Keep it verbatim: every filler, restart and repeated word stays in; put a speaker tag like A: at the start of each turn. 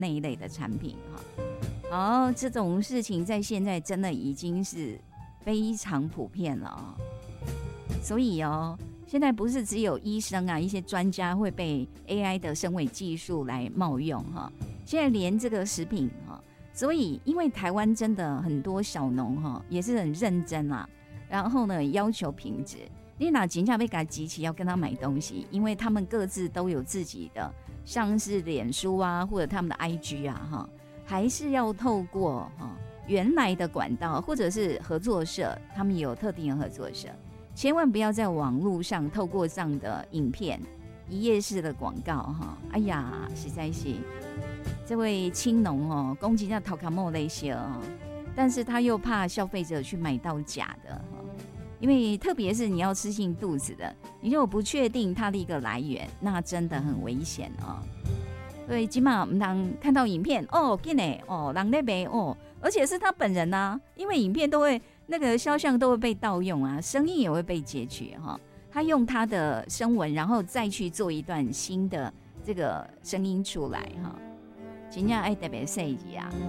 A: 那一类的产品哈。好，这种事情在现在真的已经是非常普遍了哦。所以哦，现在不是只有医生啊，一些专家会被 A I 的深伪技术来冒用哈。现在连这个食品哈，所以因为台湾真的很多小农哈也是很认真啊，然后呢要求品质。你哪真正要给他集齐要跟他买东西，因为他们各自都有自己的，像是脸书啊或者他们的 I G 啊哈。还是要透过、哦、原来的管道或者是合作社，他们有特定的合作社，千万不要在网络上透过这样的影片一页式的广告、哦、哎呀实在是这位青农哦，攻击叫陶卡莫那些哦，但是他又怕消费者去买到假的、哦、因为特别是你要吃进肚子的，你如果不确定它的一个来源，那真的很危险哦。所以起码我们当看到影片哦，真的哦，人在卖哦，而且是他本人啊，因为影片都会那个肖像都会被盗用啊，声音也会被截取哈、哦。他用他的声纹，然后再去做一段新的这个声音出来哈。真正爱特别细致啊，